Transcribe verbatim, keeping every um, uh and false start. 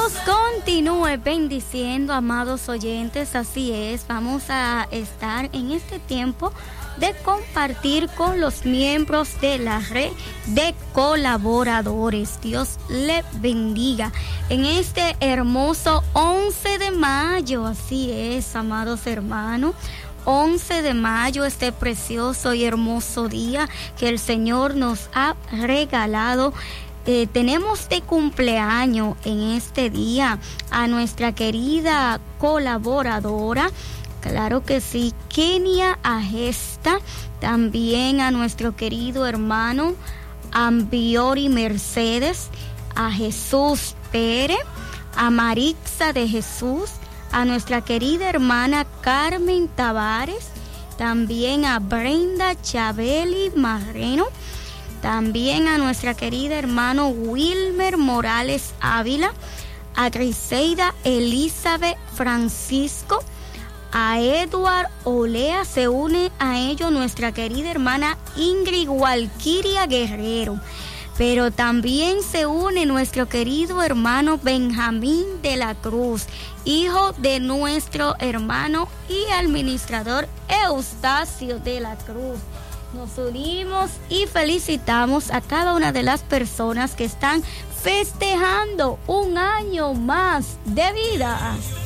Dios continúe bendiciendo, amados oyentes. Así es, vamos a estar en este tiempo de compartir con los miembros de la red de colaboradores. Dios le bendiga en este hermoso once de mayo. Así es, amados hermanos. once de mayo, este precioso y hermoso día que el Señor nos ha regalado. Eh, tenemos de cumpleaños en este día a nuestra querida colaboradora, claro que sí, Kenia Agesta, también a nuestro querido hermano Ambiori Mercedes, a Jesús Pérez, a Marixa de Jesús, a nuestra querida hermana Carmen Tavares, también a Brenda Chabeli Marreno, también a nuestra querida hermano Wilmer Morales Ávila, a Griseida Elizabeth Francisco, a Edward Olea, se une a ello nuestra querida hermana Ingrid Walquiria Guerrero, pero también se une nuestro querido hermano Benjamín de la Cruz, hijo de nuestro hermano y administrador Eustacio de la Cruz. Nos unimos y felicitamos a cada una de las personas que están festejando un año más de vida.